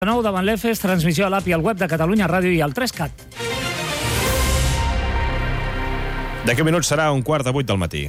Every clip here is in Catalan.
Nou davant l'EFES, transmissió a l'app i al web de Catalunya Ràdio i al 3CAT. D'aquí minuts serà 7:45 del matí.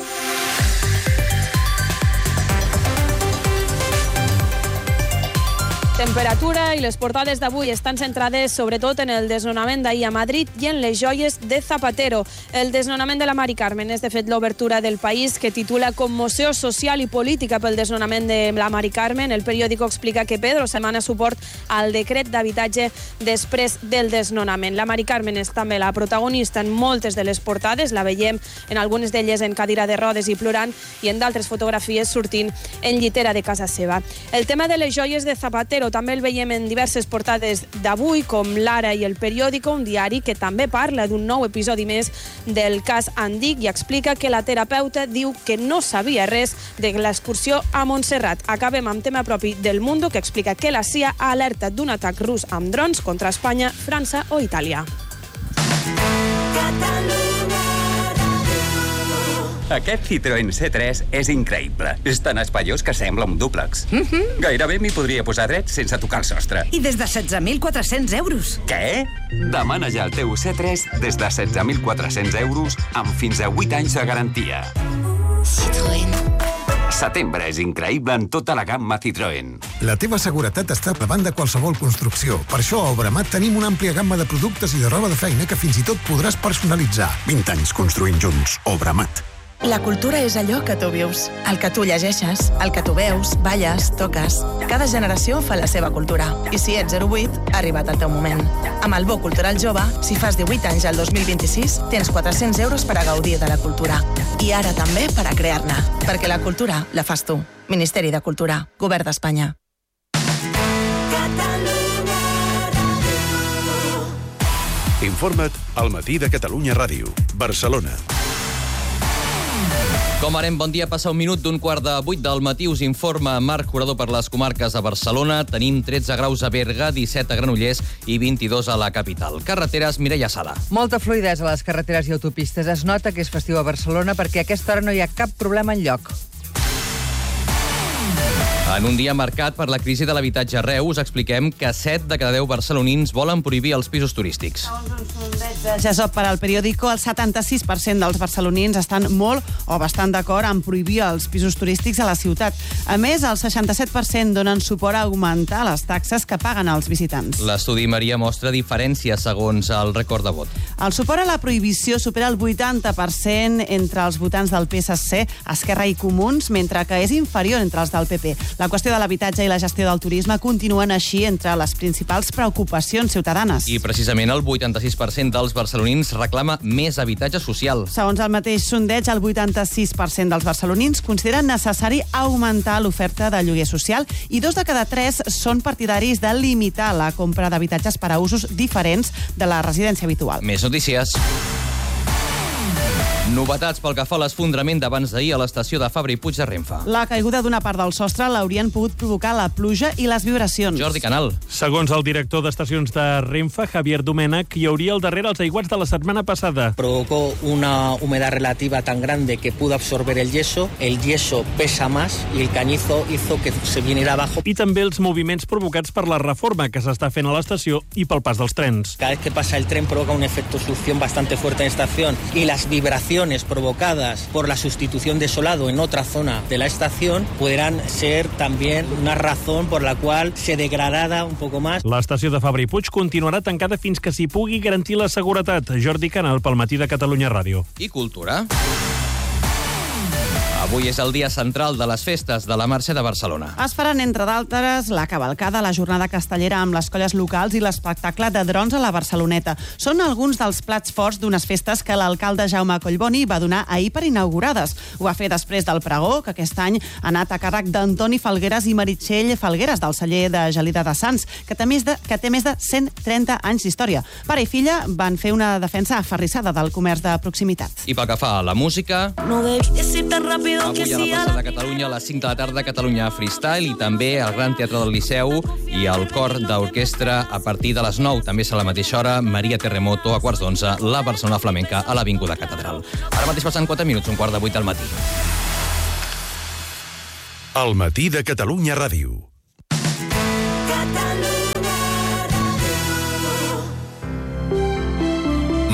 Temperatura i les portades d'avui estan centrades sobretot en el desnonament d'ahir a Madrid i en les joies de Zapatero. El desnonament de la Mari Carmen és de fet l'obertura del País, que titula Conmoció social i política pel desnonament de la Mari Carmen. El periòdico explica que Pedro demana suport al decret d'habitatge després del desnonament. La Mari Carmen és també la protagonista en moltes de les portades. La veiem en algunes d'elles en cadira de rodes i plorant, i en d'altres fotografies sortint en llitera de casa seva. El tema de les joies de Zapatero també el veiem en diverses portades d'avui, com l'Ara i el Periòdico, un diari que també parla d'un nou episodi més del cas Andic i explica que la terapeuta diu que no sabia res de l'excursió a Montserrat. Acabem amb tema propi del Mundo, que explica que la CIA ha alertat d'un atac rus amb drons contra Espanya, França o Itàlia. Aquest Citroën C3 és increïble. És tan espaiós que sembla un dúplex. Gairebé m'hi podria posar dret sense tocar el sostre. I des de 16.400 euros. Què? Demana ja el teu C3 des de 16.400 euros amb fins a 8 anys de garantia. Citroën. Setembre és increïble en tota la gamma Citroën. La teva seguretat està davant de qualsevol construcció. Per això a Obramat tenim una àmplia gamma de productes i de roba de feina que fins i tot podràs personalitzar. 20 anys construint junts. Obramat. La cultura és allò que tu vius, el que tu llegeixes, el que tu veus, balles, toques. Cada generació fa la seva cultura. I si ets 08, ha arribat el teu moment. Amb el Bo Cultural Jove, si fas 18 anys al 2026, tens 400 euros per a gaudir de la cultura. I ara també per a crear-ne. Perquè la cultura la fas tu. Ministeri de Cultura. Govern d'Espanya. Informa't al Matí de Catalunya Ràdio. Barcelona. Com anem, bon dia. Passa un minut d'un 7:45 del matí. Us informa Marc Curador per les comarques de Barcelona. Tenim 13 graus a Berga, 17 a Granollers i 22 a la capital. Carreteres, Mireia Sala. Molta fluïdesa a les carreteres i autopistes. Es nota que és festiu a Barcelona perquè a aquesta hora no hi ha cap problema enlloc. En un dia marcat per la crisi de l'habitatge a Reus, expliquem que 7 de cada 10 barcelonins volen prohibir els pisos turístics. Segons un sondeig de GESOP per al Periòdico, el 76% dels barcelonins estan molt o bastant d'acord en prohibir els pisos turístics a la ciutat. A més, el 67% donen suport a augmentar les taxes que paguen els visitants. L'estudi Maria mostra diferències segons el rècord de vot. El suport a la prohibició supera el 80% entre els votants del PSC, Esquerra i Comuns, mentre que és inferior entre els del PP. La qüestió de l'habitatge i la gestió del turisme continuen així entre les principals preocupacions ciutadanes. I precisament el 86% dels barcelonins reclama més habitatge social. Segons el mateix sondeig, el 86% dels barcelonins consideren necessari augmentar l'oferta de lloguer social i 2 de cada 3 són partidaris de limitar la compra d'habitatges per a usos diferents de la residència habitual. Més notícies. Novetats pel que fa a l'esfondrament d'abans d'ahir a l'estació de Fabra i Puig de Renfe. La caiguda d'una part del sostre l'haurien pogut provocar la pluja i les vibracions. Jordi Canal. Segons el director d'estacions de Renfe, Javier Domènech, hi hauria al darrere els aiguats de la setmana passada. Provocó una humedad relativa tan grande que pudo absorber el yeso pesa más y el cañizo hizo que se viniera abajo. I també els moviments provocats per la reforma que s'està fent a l'estació i pel pas dels trens. Cada vez que pasa el tren provoca un efecto succión bastante fuerte en la estación y las vibraciones provocadas por la sustitución de solado en otra zona de la estación podrán ser también una razón por la cual se degradará un poco más. L'estació de Fabra i Puig continuarà tancada fins que s'hi pugui garantir la seguretat. Jordi Canal, pel Matí de Catalunya Ràdio. I cultura. Avui és el dia central de les festes de la Mercè de Barcelona. Es faran, entre d'altres, la cavalcada, la jornada castellera amb les colles locals i l'espectacle de drons a la Barceloneta. Són alguns dels plats forts d'unes festes que l'alcalde Jaume Collboni va donar ahir per inaugurades. Ho va fer després del pregó, que aquest any ha anat a càrrec d'Antoni Falgueres i Meritxell Falgueres, del celler de Gelida de Sants, que té més de 130 anys d'història. Pare i filla van fer una defensa aferrissada del comerç de proximitat. I pel que fa a la música... Avui a la plaça de Catalunya a les 5 de la tarda, Catalunya Freestyle, i també al Gran Teatre del Liceu i el cor d'orquestra a partir de les 9. També a la mateixa hora, Maria Terremoto, a 11:15, la Barcelona Flamenca a l'Avinguda Catedral. Ara mateix passen 4 minuts, 7:45 del matí. El Matí de Catalunya Ràdio.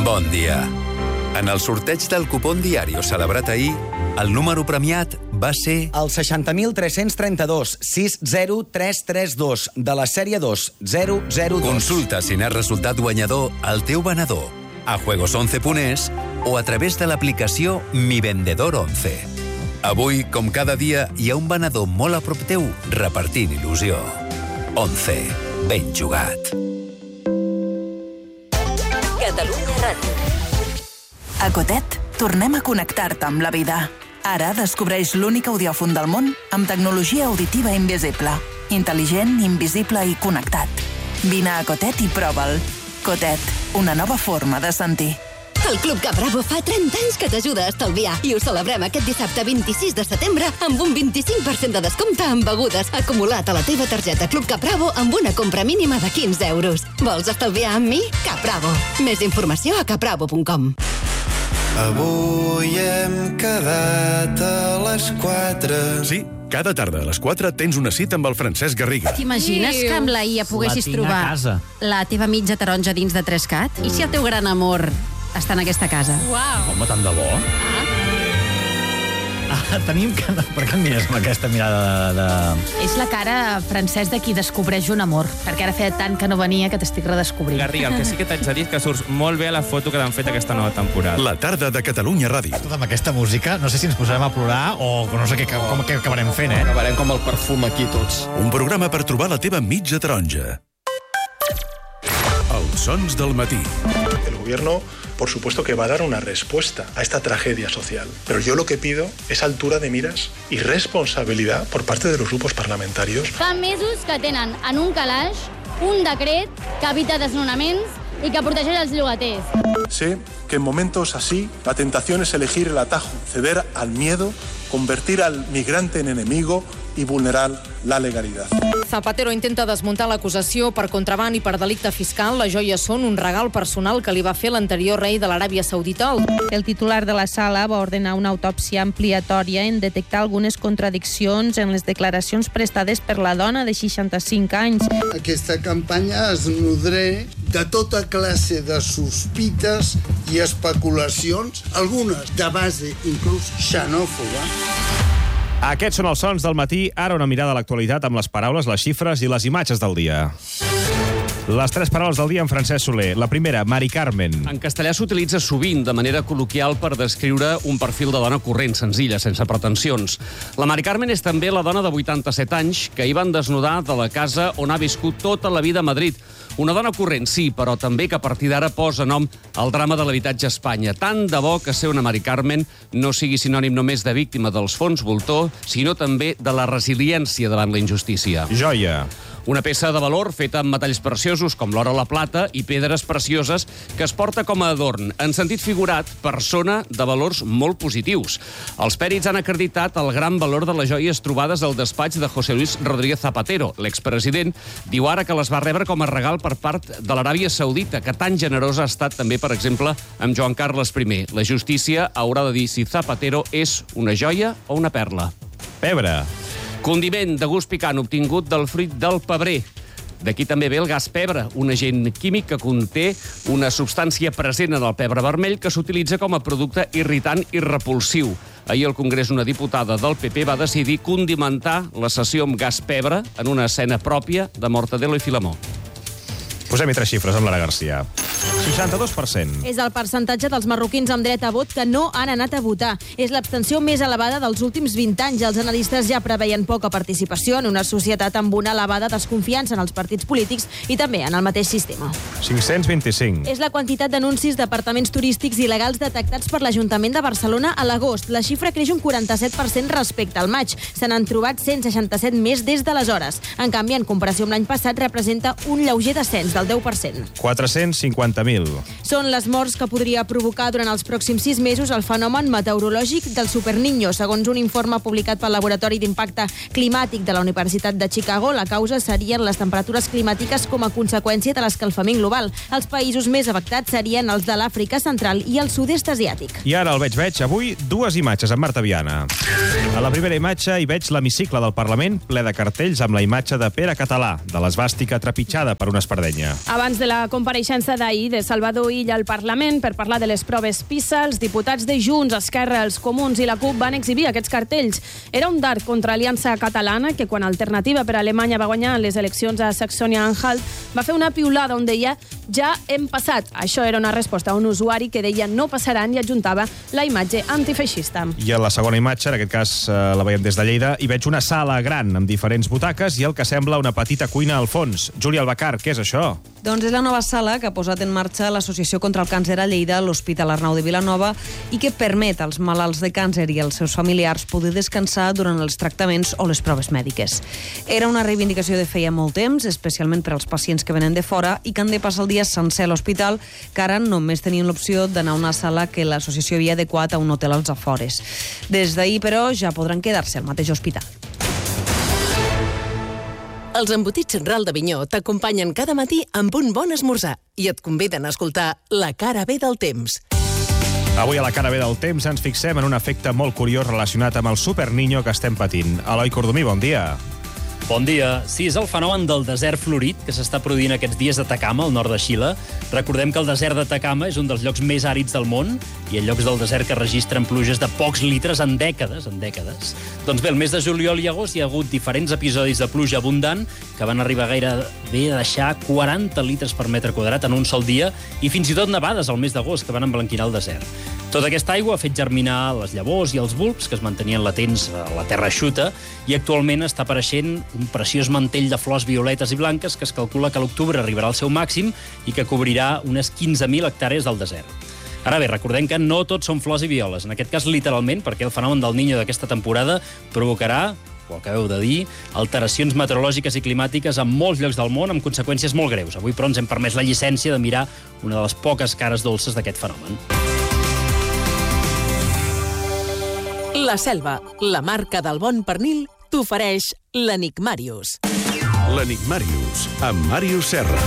Bon dia. En el sorteig del cupón Diario celebrat ahir, el número premiat va ser... El 60.332 60332 de la sèrie 2002. Consulta si n'has resultat guanyador al teu venedor, a juegos11.es o a través de l'aplicació Mi Vendedor 11. Avui, com cada dia, hi ha un venedor molt a prop teu repartint il·lusió. 11. Ben jugat. Catalunya Ràdio. A Cotet, tornem a connectar-te amb la vida. Ara descobreix l'únic audiòfon del món amb tecnologia auditiva invisible. Intel·ligent, invisible i connectat. Vine a Cotet i prova'l. Cotet, una nova forma de sentir. El Club Capravo fa 30 anys que t'ajuda a estalviar i ho celebrem aquest dissabte 26 de setembre amb un 25% de descompte en begudes acumulat a la teva targeta Club Capravo amb una compra mínima de 15 euros. Vols estalviar amb mi? Capravo. Més informació a capravo.com. Avui hem quedat a les 4. Sí, cada tarda a les 4 tens una cita amb el Francesc Garriga. T'imagines que amb la IA poguessis trobar la teva mitja taronja dins de 3CAT? I si el teu gran amor està en aquesta casa? Uau. Home, tant de bo. Tenim que... Per què em mires amb aquesta mirada de... És la cara, Francesc, de qui descobreix un amor, perquè ara feia tant que no venia que t'estic redescobrint. Garriga, el que sí que t'haig de dir que surts molt bé a la foto que t'han fet aquesta nova temporada. La tarda de Catalunya Ràdio. Tot amb aquesta música, no sé si ens posarem a plorar o no sé com acabarem fent, eh? Acabarem com el perfum aquí tots. Un programa per trobar la teva mitja taronja. Els sons del matí. El gobierno, por supuesto, que va a dar una respuesta a esta tragedia social. Pero yo lo que pido es altura de miras y responsabilidad por parte de los grupos parlamentarios. Fa mesos que tenen en un calaix un decret que evita desnonaments y que protegeix els llogaters. Sé que en momentos así la tentación es elegir el atajo, ceder al miedo, convertir al migrante en enemigo y vulnerar la legalidad. Zapatero intenta desmuntar l'acusació per contraban i per delicte fiscal. Les joies són un regal personal que li va fer l'anterior rei de l'Aràbia Saudita. El titular de la sala va ordenar una autòpsia ampliatòria en detectar algunes contradiccions en les declaracions prestades per la dona de 65 anys. Aquesta campanya es nodreix de tota classe de sospites i especulacions, algunes de base inclús xenòfoba. Aquests són els sons del matí. Ara una mirada a l'actualitat amb les paraules, les xifres i les imatges del dia. Les 3 paraules del dia en Francesc Soler. La primera, Mari Carmen. En castellà s'utilitza sovint de manera col·loquial per descriure un perfil de dona corrent, senzilla, sense pretensions. La Mari Carmen és també la dona de 87 anys que hi van desnudar de la casa on ha viscut tota la vida a Madrid. Una dona corrent, sí, però també que a partir d'ara posa nom al drama de l'habitatge a Espanya. Tant de bo que ser una Mari Carmen no sigui sinònim només de víctima dels fons voltor, sinó també de la resiliència davant la injustícia. Joia. Una peça de valor feta amb metalls preciosos com l'or o la plata i pedres precioses que es porta com a adorn. En sentit figurat, persona de valors molt positius. Els pèrits han acreditat el gran valor de les joies trobades al despatx de José Luis Rodríguez Zapatero. L'expresident diu ara que les va rebre com a regal per part de l'Aràbia Saudita, que tan generosa ha estat també, per exemple, amb Joan Carles I. La justícia haurà de dir si Zapatero és una joia o una perla. Pebre. Condiment de gust picant obtingut del fruit del pebrer. D'aquí també ve el gas pebre, un agent químic que conté una substància present en el pebre vermell que s'utilitza com a producte irritant i repulsiu. Ahir al Congrés una diputada del PP va decidir condimentar la sessió amb gas pebre en una escena pròpia de Mortadelo i Filemó. Posem-hi 3 xifres amb Lara Garcia. 62%. És el percentatge dels marroquins amb dret a vot que no han anat a votar. És l'abstenció més elevada dels últims 20 anys. Els analistes ja preveien poca participació en una societat amb una elevada desconfiança en els partits polítics i també en el mateix sistema. 525. És la quantitat d'anuncis d'apartaments turístics il·legals detectats per l'Ajuntament de Barcelona a l'agost. La xifra creix un 47% respecte al maig. Se n'han trobat 167 més des d'aleshores. En canvi, en comparació amb l'any passat, representa un lleuger descens del 10%. 450.000. Són les morts que podria provocar durant els pròxims 6 mesos el fenomen meteorològic del Superniño. Segons un informe publicat pel Laboratori d'Impacte Climàtic de la Universitat de Chicago, la causa serien les temperatures climàtiques com a conseqüència de l'escalfament global. Els països més afectats serien els de l'Àfrica Central i el sud-est asiàtic. I ara el veig. Avui 2 imatges amb Marta Viana. A la primera imatge hi veig l'hemicicle del Parlament ple de cartells amb la imatge de Pere Català, de l'esvàstica trepitjada per una espardenya. Abans de la compareixença d'ahir, ahir de Salvador Illa al Parlament per parlar de les proves PISA. Els diputats de Junts, Esquerra, els Comuns i la CUP van exhibir aquests cartells. Era un dart contra Aliança Catalana, que quan Alternativa per Alemanya va guanyar les eleccions a Saxònia-Anhalt, va fer una piulada on deia «Ja hem passat». Això era una resposta a un usuari que deia «no passaran» i adjuntava la imatge antifeixista. I a la segona imatge, en aquest cas la veiem des de Lleida, hi veig una sala gran amb diferents butaques i el que sembla una petita cuina al fons. Júlia Albacar, què és això? Doncs és la nova sala que ha posat en marxa l'Associació contra el Càncer a Lleida, l'Hospital Arnau de Vilanova, i que permet als malalts de càncer i als seus familiars poder descansar durant els tractaments o les proves mèdiques. Era una reivindicació de feia molt temps, especialment per als pacients que venen de fora i que han de passar el dia sencer a l'hospital, que ara només tenien l'opció d'anar a una sala que l'associació havia adequat a un hotel als afores. Des d'ahir, però, ja podran quedar-se al mateix hospital. Els embotits Central d'Avinyó t'acompanyen cada matí amb un bon esmorzar i et conviden a escoltar La cara B del temps. Avui a La cara B del temps ens fixem en un efecte molt curiós relacionat amb el superniño que estem patint. Eloi Cordomí, bon dia. Bon dia. Sí, és el fenomen del desert florit que s'està produint aquests dies a Atacama, al nord de Xile. Recordem que el desert d'Atacama és un dels llocs més àrids del món i en llocs del desert que registren pluges de pocs litres en dècades, Doncs bé, el mes de juliol i agost hi ha hagut diferents episodis de pluja abundant que van arribar gairebé a deixar 40 litres per metre quadrat en un sol dia i fins i tot nevades al mes d'agost que van emblanquinar el desert. Tota aquesta aigua ha fet germinar les llavors i els bulbs que es mantenien latents a la terra eixuta i actualment està apareixent un preciós mantell de flors violetes i blanques que es calcula que a l'octubre arribarà al seu màxim i que cobrirà unes 15.000 hectàrees del desert. Ara bé, recordem que no tot són flors i violes, en aquest cas literalment, perquè el fenomen del Niño d'aquesta temporada provocarà, ho acabeu de dir, alteracions meteorològiques i climàtiques en molts llocs del món amb conseqüències molt greus. Avui, però, ens hem permès la llicència de mirar una de les poques cares dolces d'aquest fenomen. La Selva, la marca del bon pernil, t'ofereix l'Enigmàrius. L'Enigmàrius, amb Màrius Serra.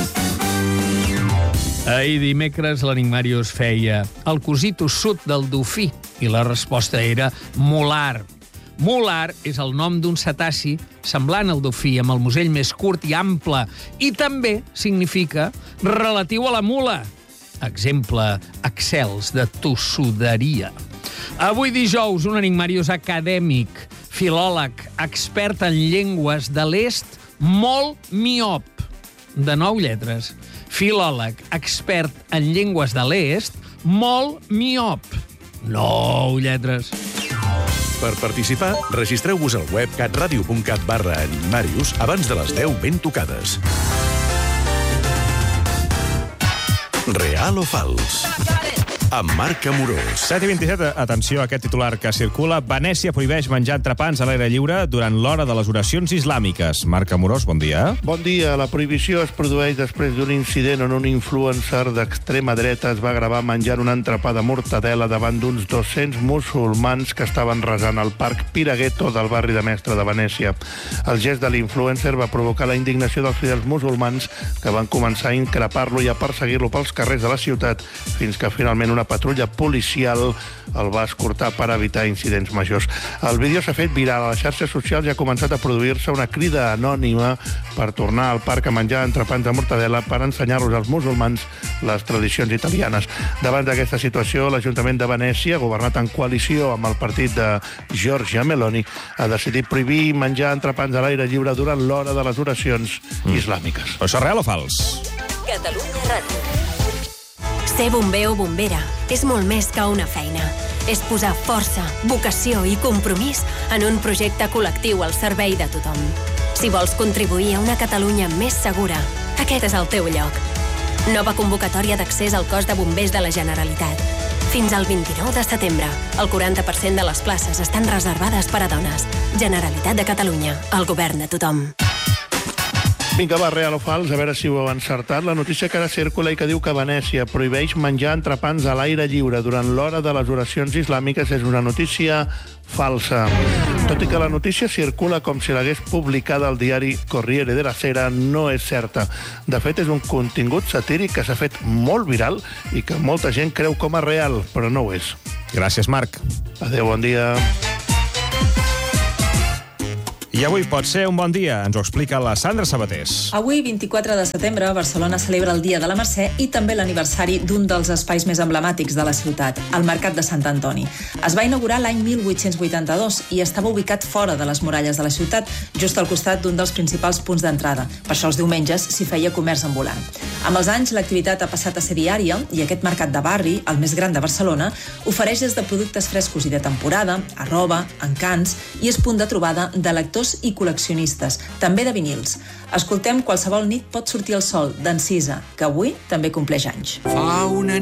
Ahir dimecres l'Enigmàrius feia el cosí tossut del dofí i la resposta era molar. Molar és el nom d'un cetaci semblant al dofí, amb el musell més curt i ample, i també significa relatiu a la mula. Exemple excels de tossuderia. Avui dijous, un Enigmàrius acadèmic, filòleg, expert en llengües de l'est, molt miop. De 9 lletres. Filòleg, expert en llengües de l'est, molt miop. 9 lletres. Per participar, registreu-vos al web catradio.cat/enigmàrius abans de les 10 ben tocades. Real o fals? Amb Marc Amorós. 7:27, atenció a aquest titular que circula. Venècia prohibeix menjar entrepans a l'aire lliure durant l'hora de les oracions islàmiques. Marc Amorós, bon dia. Bon dia. La prohibició es produeix després d'un incident on un influencer d'extrema dreta es va gravar menjant un entrepà de mortadela davant d'uns 200 musulmans que estaven resant al parc Piraghetto del barri de Mestre de Venècia. El gest de l'influencer va provocar la indignació dels fidels musulmans que van començar a increpar-lo i a perseguir-lo pels carrers de la ciutat fins que finalment una patrulla policial el va escortar per evitar incidents majors. El vídeo s'ha fet viral a les xarxes socials i ha començat a produir-se una crida anònima per tornar al parc a menjar entrepans de mortadela per ensenyar-los als musulmans les tradicions italianes. Davant d'aquesta situació, l'Ajuntament de Venècia, governat en coalició amb el partit de Giorgia Meloni, ha decidit prohibir menjar entrepans a l'aire lliure durant l'hora de les oracions islàmiques. Això és real o fals? Catalunya Ràdio. Ser bomber o bombera és molt més que una feina. És posar força, vocació i compromís en un projecte col·lectiu al servei de tothom. Si vols contribuir a una Catalunya més segura, aquest és el teu lloc. Nova convocatòria d'accés al cos de bombers de la Generalitat. Fins al 29 de setembre, el 40% de les places estan reservades per a dones. Generalitat de Catalunya, el govern de tothom. Vinga, va, real o fals, a veure si ho heu encertat. La notícia que ara circula i que diu que Venècia prohibeix menjar entrepans a l'aire lliure durant l'hora de les oracions islàmiques és una notícia falsa. Tot i que la notícia circula com si l'hagués publicada al diari Corriere della Sera, no és certa. De fet, és un contingut satíric que s'ha fet molt viral i que molta gent creu com a real, però no ho és. Gràcies, Marc. Adéu, bon dia. I avui pot ser un bon dia, ens ho explica la Sandra Sabatés. Avui, 24 de setembre, Barcelona celebra el Dia de la Mercè i també l'aniversari d'un dels espais més emblemàtics de la ciutat, el Mercat de Sant Antoni. Es va inaugurar l'any 1882 i estava ubicat fora de les muralles de la ciutat, just al costat d'un dels principals punts d'entrada. Per això els diumenges s'hi feia comerç ambulant. Amb els anys, l'activitat ha passat a ser diària i aquest mercat de barri, el més gran de Barcelona, ofereix des de productes frescos i de temporada, a roba, encants, i és punt de trobada de lectors i col·leccionistes, també de vinils. Escoltem Qualsevol nit pot sortir el sol, d'Encisa, que avui també compleix anys. Fa una